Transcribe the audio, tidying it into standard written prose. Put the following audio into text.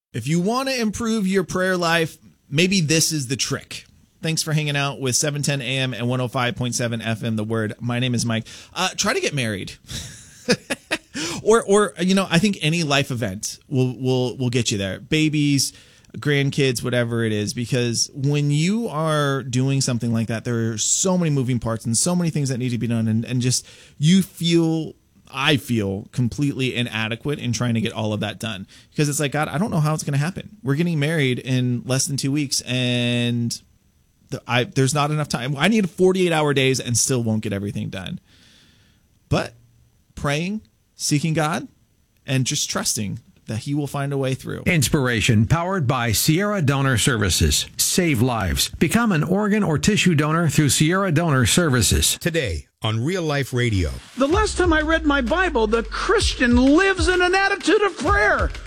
If you want to improve your prayer life, maybe this is the trick. Thanks for hanging out with 710 AM and 105.7 FM, The Word. My name is Mike. Try to get married. or I think any life event will get you there. Babies, grandkids, whatever it is, because when you are doing something like that, there are so many moving parts and so many things that need to be done. And just I feel completely inadequate in trying to get all of that done, because it's like, God, I don't know how it's going to happen. We're getting married in less than 2 weeks and there's not enough time. I need 48-hour days and still won't get everything done. But praying, seeking God, and just trusting that he will find a way through. Inspiration powered by Sierra Donor Services. Save lives. Become an organ or tissue donor through Sierra Donor Services. Today on Real Life Radio. The last time I read my Bible, the Christian lives in an attitude of prayer.